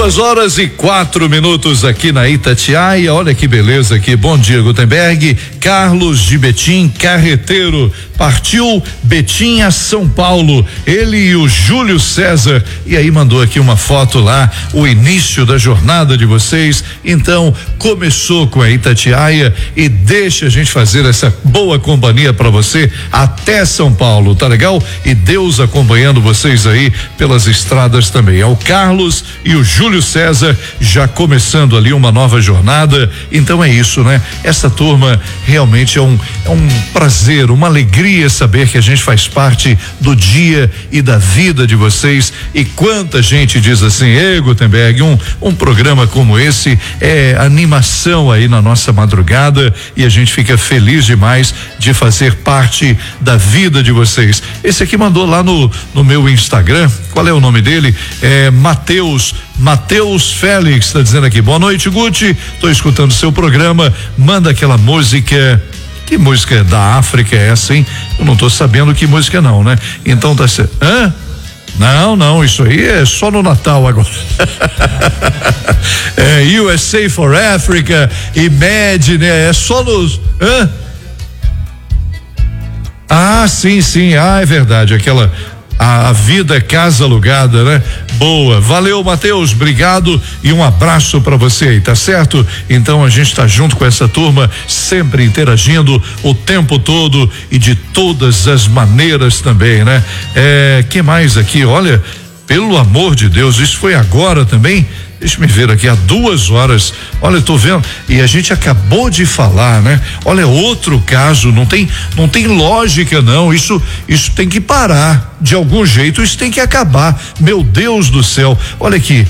2h04 aqui na Itatiaia. Olha que beleza aqui. Bom dia, Gutenberg. Carlos de Betim, carreteiro. Partiu Betim a São Paulo. Ele e o Júlio César. E aí mandou aqui uma foto lá, o início da jornada de vocês. Então, começou com a Itatiaia e deixa a gente fazer essa boa companhia para você até São Paulo, tá legal? E Deus acompanhando vocês aí pelas estradas também. É o Carlos e o Júlio César já começando ali uma nova jornada. Então é isso, né? Essa turma realmente é um prazer, uma alegria saber que a gente faz parte do dia e da vida de vocês. E quanta gente diz assim: ei, Gutenberg, um programa como esse é animação aí na nossa madrugada, e a gente fica feliz demais de fazer parte da vida de vocês. Esse aqui mandou lá no meu Instagram. Qual é o nome dele? É Mateus Félix, tá dizendo aqui: boa noite, Guti, tô escutando seu programa, manda aquela música. Que música é da África é essa, hein? Eu não tô sabendo que música não, né? Então tá certo. Não, isso aí é só no Natal agora. É USA for Africa, Imagine, é só nos. Sim, é verdade, aquela. A vida é casa alugada, né? Boa, valeu, Mateus, obrigado e um abraço para você aí, tá certo? Então a gente tá junto com essa turma, sempre interagindo o tempo todo e de todas as maneiras também, né? Que mais aqui? Olha, pelo amor de Deus, isso foi agora também? Deixa eu ver aqui, há 2 horas. Olha, eu tô vendo, e a gente acabou de falar, né? Olha, outro caso, não tem lógica não, isso tem que parar, de algum jeito isso tem que acabar, meu Deus do céu. Olha aqui,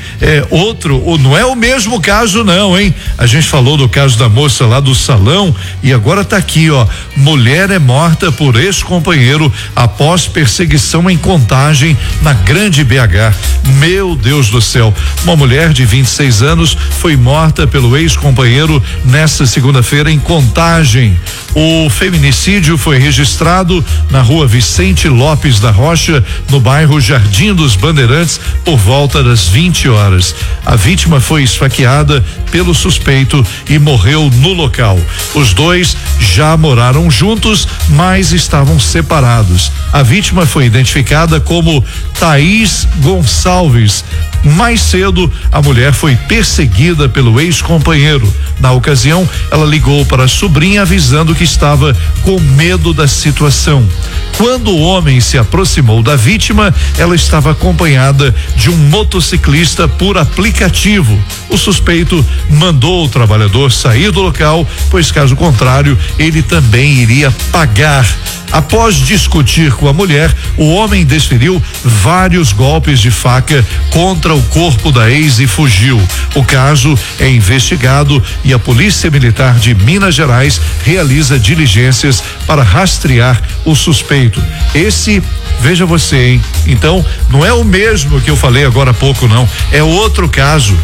não é o mesmo caso não, hein? A gente falou do caso da moça lá do salão e agora tá aqui, ó: mulher é morta por ex-companheiro após perseguição em Contagem, na Grande BH. Meu Deus do céu, uma mulher de 26 anos foi morta pelo ex-companheiro nesta segunda-feira em Contagem. O feminicídio foi registrado na rua Vicente Lopes da Rocha, no bairro Jardim dos Bandeirantes, por volta das 20 horas. A vítima foi esfaqueada pelo suspeito e morreu no local. Os dois já moraram juntos, mas estavam separados. A vítima foi identificada como Thaís Gonçalves. Mais cedo, a mulher foi perseguida pelo ex-companheiro. Na ocasião, ela ligou para a sobrinha avisando que estava com medo da situação. Quando o homem se aproximou da vítima, ela estava acompanhada de um motociclista por aplicativo. O suspeito mandou o trabalhador sair do local, pois caso contrário, ele também iria pagar. Após discutir com a mulher, o homem desferiu vários golpes de faca contra o corpo da ex e fugiu. O caso é investigado e a Polícia Militar de Minas Gerais realiza diligências para rastrear o suspeito. Esse, veja você, hein? Então, não é o mesmo que eu falei agora há pouco, não. É outro caso.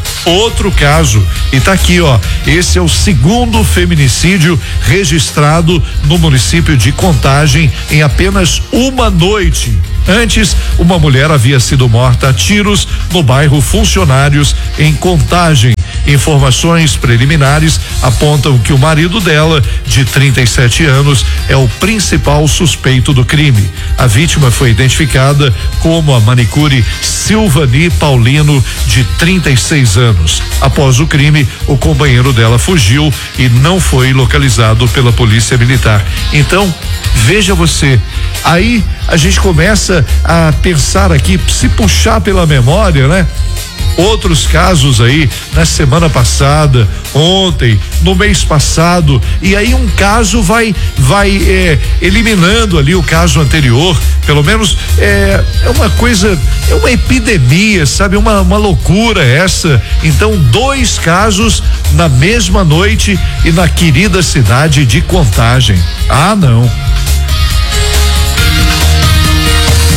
E tá aqui, ó. Esse é o segundo feminicídio registrado no município de Contagem em apenas uma noite. Antes, uma mulher havia sido morta a tiros no bairro Funcionários, em Contagem. Informações preliminares apontam que o marido dela, de 37 anos, é o principal suspeito do crime. A vítima foi identificada como a manicure Silvani Paulino, de 36 anos. Após o crime, o companheiro dela fugiu e não foi localizado pela Polícia Militar. Então, veja você, aí a gente começa a pensar aqui, se puxar pela memória, né? Outros casos aí na semana passada, ontem, no mês passado, e aí um caso vai eliminando ali o caso anterior. Pelo menos é uma coisa, é uma epidemia, sabe? Uma loucura essa. Então, 2 casos na mesma noite e na querida cidade de Contagem. Ah, não.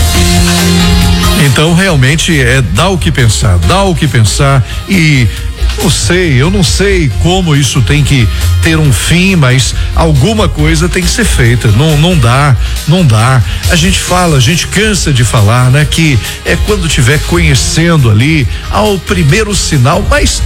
Então realmente dá o que pensar e eu não sei como isso tem que ter um fim, mas alguma coisa tem que ser feita. Não dá. A gente cansa de falar, né? Que é quando estiver conhecendo ali ao primeiro sinal, mas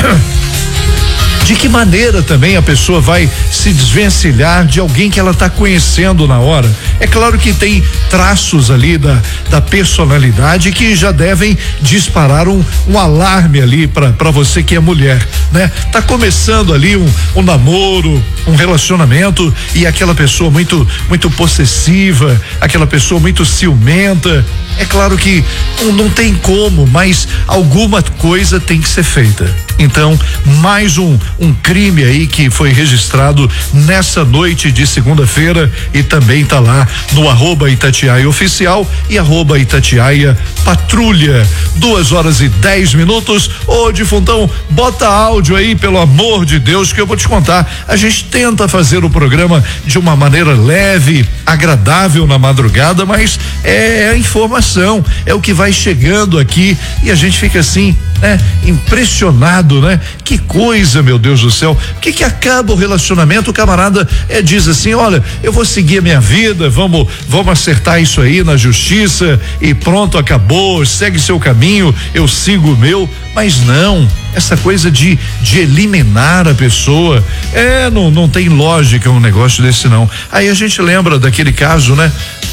de que maneira também a pessoa vai se desvencilhar de alguém que ela está conhecendo na hora? É claro que tem traços ali da personalidade que já devem disparar um alarme ali para você que é mulher, né? Tá começando ali um namoro, um relacionamento e aquela pessoa muito possessiva, aquela pessoa muito ciumenta. É claro que não tem como, mas alguma coisa tem que ser feita. Então, mais um crime aí que foi registrado nessa noite de segunda-feira e também tá lá no @Itatiaia Oficial e @Itatiaia Patrulha. 2h10. Ô, Difuntão, bota áudio aí, pelo amor de Deus, que eu vou te contar. A gente tenta fazer o programa de uma maneira leve, agradável na madrugada, mas é a informação, é o que vai chegando aqui e a gente fica assim, né? Impressionado, né? Que coisa, meu Deus do céu. Que acaba o relacionamento, o camarada diz assim, olha, eu vou seguir a minha vida, vamos acertar isso aí na justiça e pronto, acabou, segue seu caminho, eu sigo o meu, mas não, essa coisa de eliminar a pessoa, não tem lógica um negócio desse não. Aí a gente lembra daquele caso, né?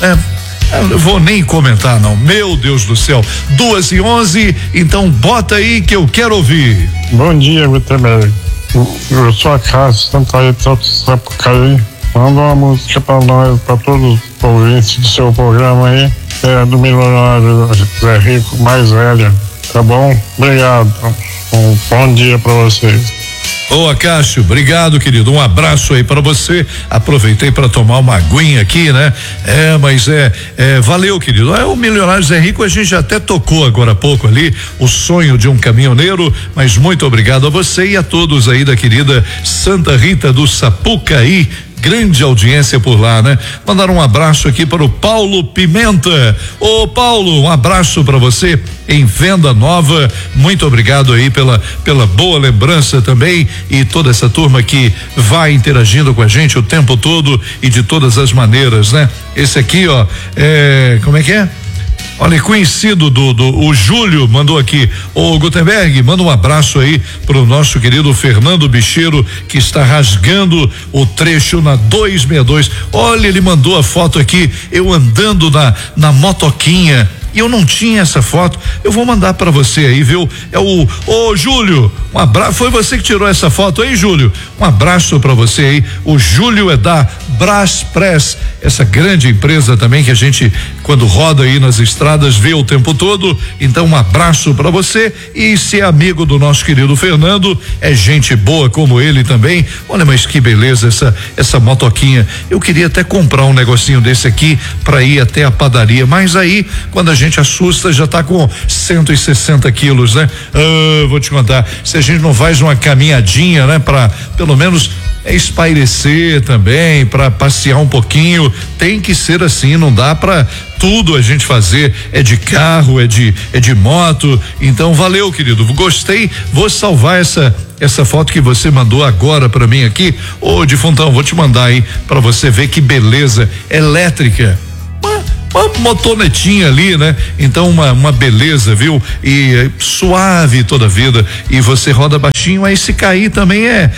Eu não vou nem comentar não, meu Deus do céu. 2h11, então bota aí que eu quero ouvir. Bom dia, Gutenberg. Eu sou a Cássio, Santa Rita do Sapucaí. Manda uma música pra nós, pra todos os ouvintes do seu programa aí. É do milionário Zé Rico, mais velho. Tá bom? Obrigado. Um bom dia pra vocês. Ô, Acácio, obrigado, querido. Um abraço aí para você. Aproveitei para tomar uma aguinha aqui, né? Mas valeu, querido. O milionário Zé Rico, a gente até tocou agora há pouco ali, o sonho de um caminhoneiro, mas muito obrigado a você e a todos aí da querida Santa Rita do Sapucaí. Grande audiência por lá, né? Mandar um abraço aqui para o Paulo Pimenta. Ô, Paulo, um abraço para você em Venda Nova. Muito obrigado aí pela boa lembrança também e toda essa turma que vai interagindo com a gente o tempo todo e de todas as maneiras, né? Esse aqui, ó, como é que é? Olha, conhecido o Júlio mandou aqui, ô Gutenberg, manda um abraço aí pro nosso querido Fernando Bicheiro, que está rasgando o trecho na 262. Olha, ele mandou a foto aqui, eu andando na motoquinha. E eu não tinha essa foto, eu vou mandar para você aí, viu? Ô Júlio, um abraço, foi você que tirou essa foto aí, Júlio? Um abraço para você aí, o Júlio é da Braspress, essa grande empresa também que a gente, quando roda aí nas estradas, vê o tempo todo. Então um abraço para você e se é amigo do nosso querido Fernando, é gente boa como ele também. Olha, mas que beleza essa motoquinha. Eu queria até comprar um negocinho desse aqui para ir até a padaria, mas aí quando a gente assusta já tá com 160 quilos, né? Vou te contar, se a gente não faz uma caminhadinha, né? Pra pelo menos espairecer também, para passear um pouquinho, tem que ser assim, não dá para tudo a gente fazer, é de carro, é de moto. Então valeu, querido, gostei, vou salvar essa foto que você mandou agora para mim aqui. Ô, Difuntão, vou te mandar aí para você ver que beleza, elétrica. Uma motonetinha ali, né? Então uma beleza, viu? E suave toda a vida, e você roda baixinho, aí se cair também é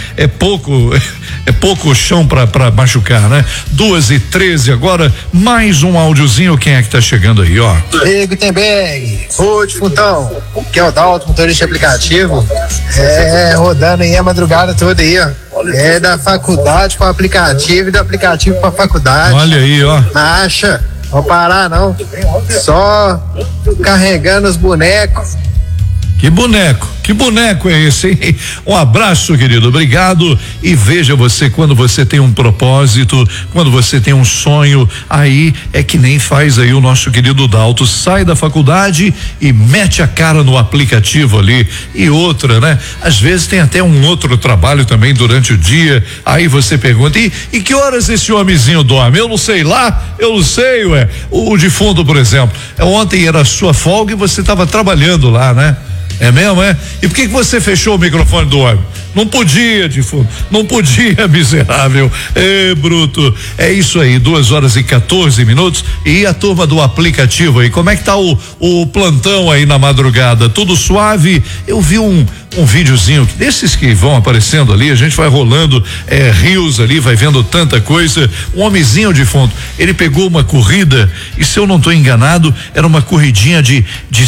pouco chão pra machucar, né? 2h13 agora, mais um áudiozinho, quem é que tá chegando aí, ó? Ei, Gutenberg, ô Difuntão, que é o Dalton, motorista aplicativo, rodando aí a madrugada toda aí, ó. É da faculdade pro aplicativo e do aplicativo pra faculdade. Olha aí, ó. Acha? Vou parar não, só carregando os bonecos. Que boneco é esse, hein? Um abraço, querido, obrigado. E veja você, quando você tem um propósito, quando você tem um sonho, aí é que nem faz aí o nosso querido Dalton, sai da faculdade e mete a cara no aplicativo ali. E outra, né? Às vezes tem até um outro trabalho também durante o dia, aí você pergunta, e que horas esse homenzinho dorme? Eu não sei lá, eu não sei, ué. O defunto, por exemplo, ontem era sua folga e você estava trabalhando lá, né? É mesmo, é? E por que você fechou o microfone do homem? Não podia, defunto. Não podia, miserável. Bruto. É isso aí, 2h14. E a turma do aplicativo aí, como é que tá o plantão aí na madrugada? Tudo suave? Eu vi um videozinho desses que vão aparecendo ali, a gente vai rolando rios ali, vai vendo tanta coisa. Um homenzinho de fundo, ele pegou uma corrida e, se eu não estou enganado, era uma corridinha de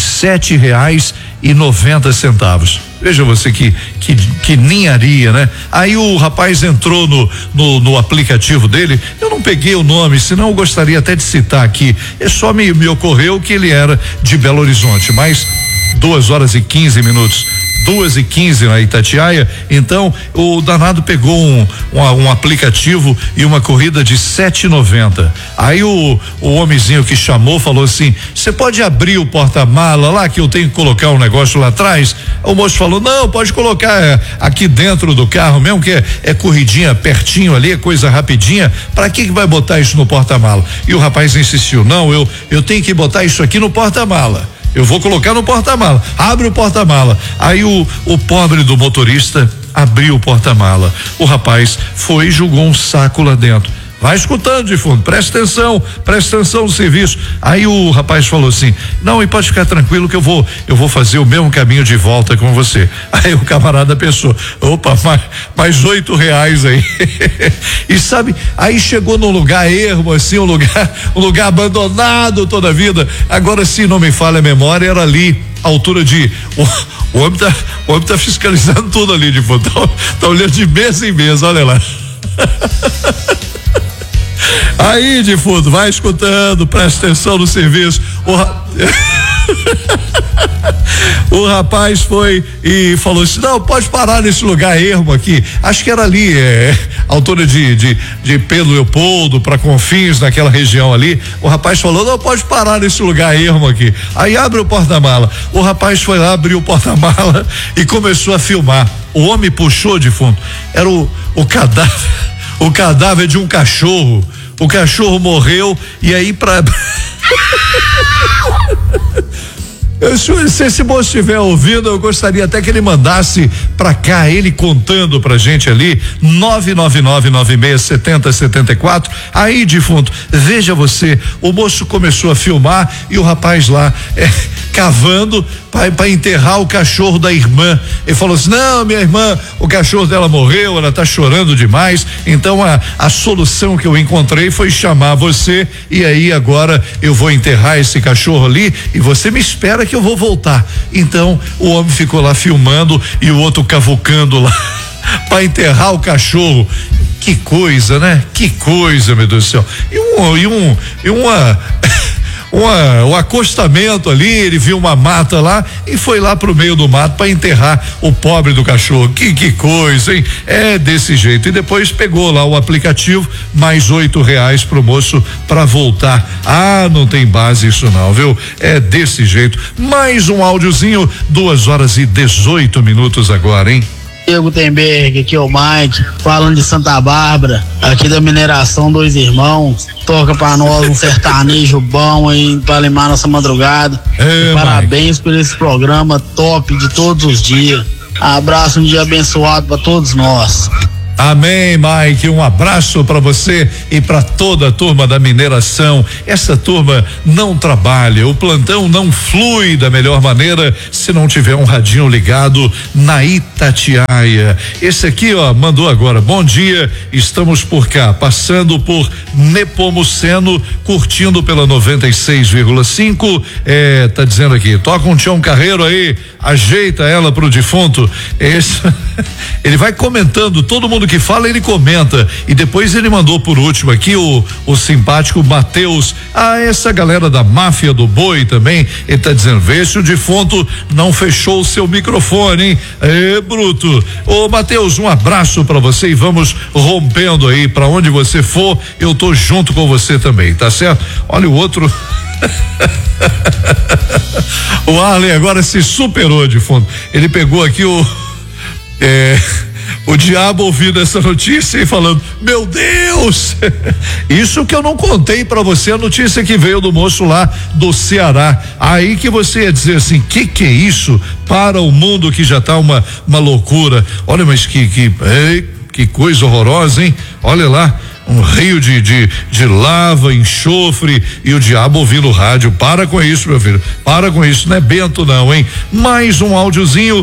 R$7,90. Veja você que ninharia, né? Aí o rapaz entrou no aplicativo dele, eu não peguei o nome, senão eu gostaria até de citar aqui. Só me ocorreu que ele era de Belo Horizonte, mas 2h15. 2h15 na Itatiaia. Então o danado pegou um aplicativo e uma corrida de R$7,90. Aí o homenzinho que chamou falou assim: você pode abrir o porta-mala lá, que eu tenho que colocar um negócio lá atrás? O moço falou: não, pode colocar aqui dentro do carro mesmo, que é corridinha pertinho ali, é coisa rapidinha. Pra que vai botar isso no porta-mala? E o rapaz insistiu: não, eu tenho que botar isso aqui no porta-mala. Eu vou colocar no porta-mala. Abre o porta-mala. Aí o pobre do motorista abriu o porta-mala. O rapaz foi e jogou um saco lá dentro. Vai escutando de fundo, presta atenção no serviço. Aí o rapaz falou assim: não, e pode ficar tranquilo que eu vou fazer o mesmo caminho de volta com você. Aí o camarada pensou: opa, mais R$8 aí. E sabe, aí chegou num lugar ermo, assim, um lugar abandonado toda a vida. Agora, se não me falha a memória, era ali, a altura de o homem tá fiscalizando tudo ali de fundo, tá olhando de mesa em mesa, olha lá. Aí, defunto, vai escutando, presta atenção no serviço. O rapaz foi e falou assim: não, pode parar nesse lugar ermo aqui. Acho que era ali, altura de Pedro Leopoldo para Confins, naquela região ali. O rapaz falou: não, pode parar nesse lugar ermo aqui. Aí abre o porta-mala. O rapaz foi lá, abriu o porta-mala e começou a filmar. O homem puxou de fundo. Era o cadáver de um cachorro. O cachorro morreu e aí se esse moço estiver ouvindo, eu gostaria até que ele mandasse pra cá, ele contando pra gente ali, 999967074. Aí, defunto, veja você, o moço começou a filmar e o rapaz lá cavando para enterrar o cachorro da irmã. Ele falou assim: não, minha irmã, o cachorro dela morreu, ela tá chorando demais. Então a solução que eu encontrei foi chamar você, e aí agora eu vou enterrar esse cachorro ali e você me espera que eu vou voltar. Então o homem ficou lá filmando e o outro cavucando lá para enterrar o cachorro. Que coisa, né? Que coisa, meu Deus do céu. Um acostamento ali, ele viu uma mata lá e foi lá pro meio do mato para enterrar o pobre do cachorro. Que coisa, hein? É desse jeito. E depois pegou lá o aplicativo, mais R$8 pro moço para voltar. Ah, não tem base isso não, viu? É desse jeito. Mais um áudiozinho, 2h18 agora, hein? Gutenberg, aqui é o Mike, falando de Santa Bárbara, aqui da mineração Dois Irmãos. Toca pra nós um sertanejo bom aí pra animar nossa madrugada. Parabéns por esse programa top de todos os dias. Abraço, um dia abençoado pra todos nós. Amém, Mike, um abraço para você e para toda a turma da mineração. Essa turma não trabalha, o plantão não flui da melhor maneira se não tiver um radinho ligado na Itatiaia. Esse aqui, ó, mandou agora: bom dia, estamos por cá, passando por Nepomuceno, curtindo pela 96,5. Tá dizendo aqui, toca um Tião Carreiro aí, ajeita ela pro defunto. Ele vai comentando, todo mundo que fala ele comenta, e depois ele mandou por último aqui o simpático Matheus. Essa galera da máfia do boi também, ele tá dizendo: vê se o defunto não fechou o seu microfone, hein? Bruto. Ô Matheus, um abraço pra você e vamos rompendo aí, pra onde você for, eu tô junto com você também, tá certo? Olha o outro. O Arley agora se superou de fundo. Ele pegou aqui O diabo ouvindo essa notícia e falando: meu Deus! Isso que eu não contei pra você, a notícia que veio do moço lá do Ceará. Aí que você ia dizer assim: que é isso para o mundo que já tá uma loucura. Olha, mas que coisa horrorosa, hein? Olha lá, um rio de lava, enxofre e o diabo ouvindo o rádio. Para com isso, meu filho, para com isso, não é bento não, hein? Mais um áudiozinho,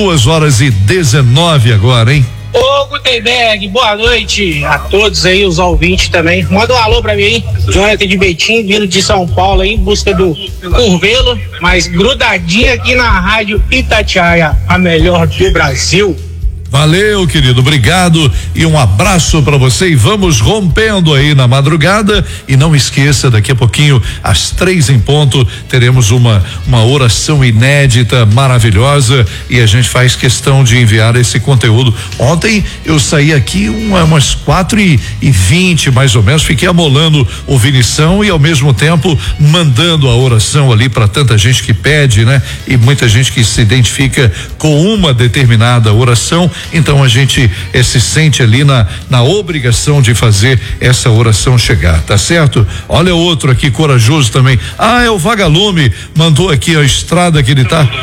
2h19 agora, hein? Ô Gutenberg, boa noite a todos aí, os ouvintes também. Manda um alô pra mim, hein? Jonathan de Betim, vindo de São Paulo aí, em busca do Curvelo, mas grudadinho aqui na rádio Itatiaia, a melhor do Brasil. Valeu, querido, obrigado e um abraço para você e vamos rompendo aí na madrugada e não esqueça, daqui a pouquinho às 3 em ponto teremos uma oração inédita, maravilhosa e a gente faz questão de enviar esse conteúdo. Ontem eu saí aqui umas 4h20 mais ou menos, fiquei amolando o Vinição e ao mesmo tempo mandando a oração ali para tanta gente que pede, né? E muita gente que se identifica com uma determinada oração. Então a gente se sente ali na obrigação de fazer essa oração chegar, tá certo? Olha outro aqui corajoso também. É o Vagalume, mandou aqui a estrada que ele tá.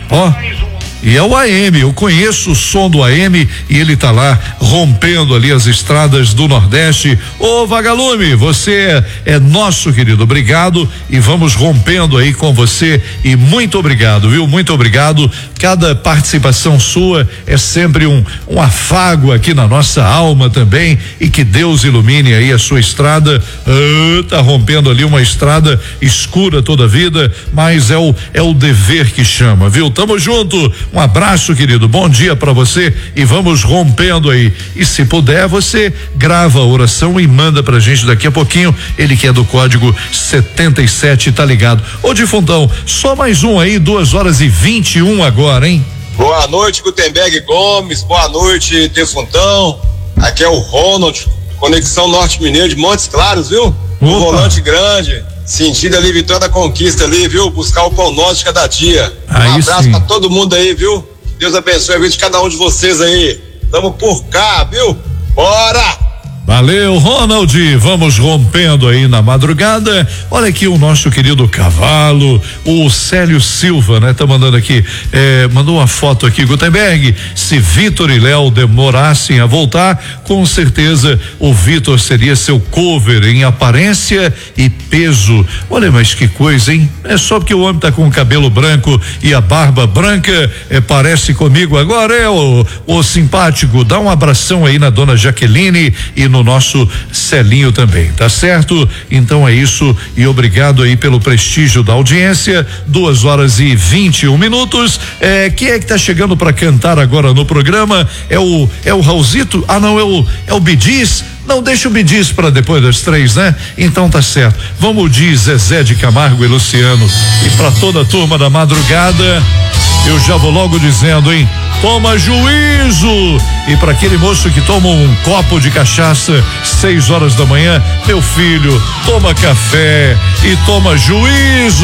E é o AM, eu conheço o som do AM e ele tá lá rompendo ali as estradas do Nordeste. Ô Vagalume, você é nosso, querido, obrigado e vamos rompendo aí com você e muito obrigado, viu? Muito obrigado. Cada participação sua é sempre um afago aqui na nossa alma também e que Deus ilumine aí a sua estrada. Tá rompendo ali uma estrada escura toda a vida, mas é o dever que chama, viu? Tamo junto. Um abraço, querido, bom dia pra você e vamos rompendo aí. E se puder, você grava a oração e manda pra gente daqui a pouquinho. Ele que é do código 77, tá ligado? Ô Difuntão, só mais um aí, 2h21 agora, hein? Boa noite, Gutenberg Gomes, boa noite, Defuntão. Aqui é o Ronald, Conexão Norte Mineiro de Montes Claros, viu? O volante grande, sentido ali, Vitória da Conquista ali, viu? Buscar o pão nosso de cada dia. Um abraço pra todo mundo aí, viu? Deus abençoe a vida de cada um de vocês aí. Tamo por cá, viu? Bora! Valeu, Ronald, vamos rompendo aí na madrugada. Olha aqui o nosso querido cavalo, o Célio Silva, né? Tá mandando aqui, mandou uma foto aqui, Gutenberg. Se Vitor e Léo demorassem a voltar, com certeza o Vitor seria seu cover em aparência e peso. Olha, mas que coisa, hein? É só porque o homem tá com o cabelo branco e a barba branca, parece comigo agora, o simpático. Dá um abração aí na dona Jaqueline e no nosso Celinho também, tá certo? Então é isso e obrigado aí pelo prestígio da audiência. 2h21. Quem é que tá chegando para cantar agora no programa? É o Raulzito? Não, é o Bidis. Não, deixa o Bidis para depois das 3, né? Então tá certo. Vamos de Zezé de Camargo e Luciano. E para toda a turma da madrugada, eu já vou logo dizendo, hein? Toma juízo! E para aquele moço que toma um copo de cachaça 6 horas da manhã, meu filho, toma café e toma juízo.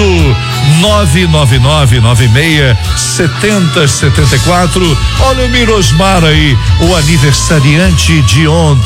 999967074. Olha o Mirosmar aí, o aniversariante de ontem.